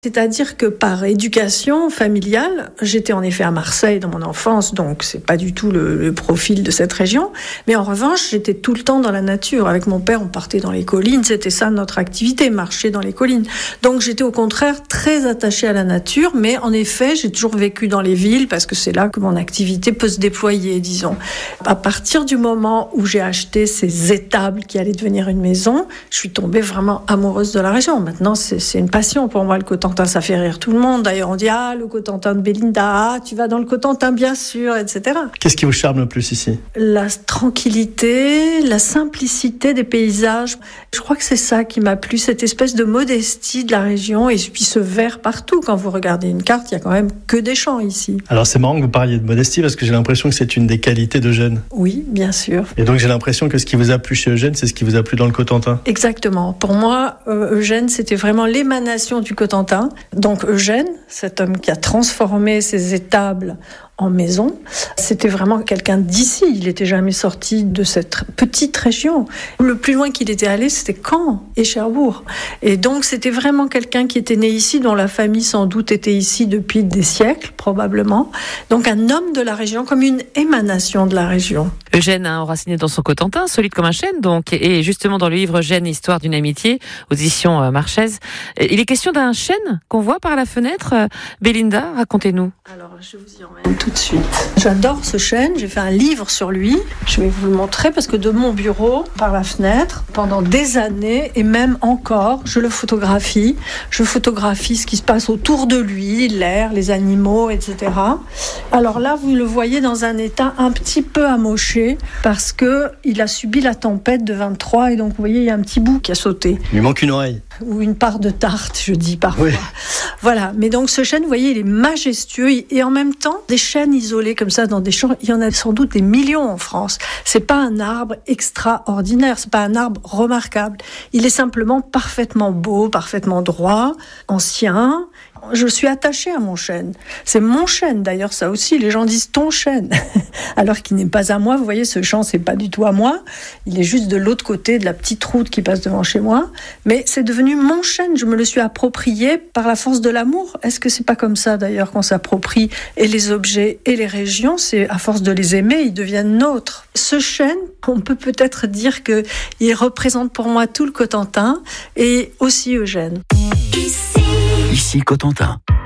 C'est-à-dire que par éducation familiale, j'étais en effet à Marseille dans mon enfance, donc c'est pas du tout le profil de cette région. Mais en revanche, j'étais tout le temps dans la nature. Avec mon père, on partait dans les collines, c'était ça notre activité, marcher dans les collines. Donc j'étais au contraire très attachée à la nature, mais en effet, j'ai toujours vécu dans les villes parce que c'est là que mon activité peut se déployer, disons. À partir du moment où j'ai acheté ces étables qui allaient devenir une maison, je suis tombée vraiment amoureuse de la région. Maintenant, c'est une passion pour moi, le Cotentin. Ça fait rire tout le monde. D'ailleurs, on dit « Ah, le Cotentin de Belinda, tu vas dans le Cotentin, bien sûr, etc. » Qu'est-ce qui vous charme le plus ici ? La tranquillité, la simplicité des paysages. Je crois que c'est ça qui m'a plu, cette espèce de modestie de la région et puis ce vert partout. Quand vous regardez une carte, il n'y a quand même que des champs ici. Alors, c'est marrant que vous parliez de modestie parce que j'ai l'impression que c'est une des qualités d'Eugène. Oui, bien sûr. Et donc, j'ai l'impression que ce qui vous a plu chez Eugène, c'est ce qui vous a plu dans le Cotentin. Exactement. Pour moi, Eugène, c'était vraiment l'émanation du Cotentin. Donc Eugène, cet homme qui a transformé ses étables en maison, c'était vraiment quelqu'un d'ici. Il n'était jamais sorti de cette petite région. Le plus loin qu'il était allé, c'était Caen et Cherbourg. Et donc c'était vraiment quelqu'un qui était né ici, dont la famille sans doute était ici depuis des siècles, probablement. Donc un homme de la région, comme une émanation de la région. Eugène a enraciné dans son Cotentin, solide comme un chêne, donc, et justement dans le livre Eugène, histoire d'une amitié, aux éditions Marchèse, il est question d'un chêne qu'on voit par la fenêtre. Belinda, racontez-nous. Alors, je vous y emmène tout de suite. J'adore ce chêne, j'ai fait un livre sur lui. Je vais vous le montrer parce que de mon bureau, par la fenêtre, pendant des années, et même encore, je le photographie. Je photographie ce qui se passe autour de lui, l'air, les animaux, etc. Alors là, vous le voyez dans un état un petit peu amoché parce qu'il a subi la tempête de 23 et donc vous voyez, il y a un petit bout qui a sauté. Il lui manque une oreille. Ou une part de tarte, je dis parfois. Oui. Voilà, mais donc ce chêne, vous voyez, il est majestueux et en même temps, des chênes isolés comme ça dans des champs, il y en a sans doute des millions en France. C'est pas un arbre extraordinaire, c'est pas un arbre remarquable. Il est simplement parfaitement beau, parfaitement droit, ancien. Je suis attachée à mon chêne. C'est mon chêne d'ailleurs, ça aussi. Les gens disent ton chêne, alors qu'il n'est pas à moi. Vous voyez, ce champ, c'est pas du tout à moi. Il est juste de l'autre côté de la petite route qui passe devant chez moi. Mais c'est devenu mon chêne. Je me le suis approprié par la force de l'amour. Est-ce que c'est pas comme ça d'ailleurs qu'on s'approprie et les objets et les régions? C'est à force de les aimer, ils deviennent nôtres. Ce chêne, on peut peut-être dire que il représente pour moi tout le Cotentin et aussi Eugène. Ici Cotentin.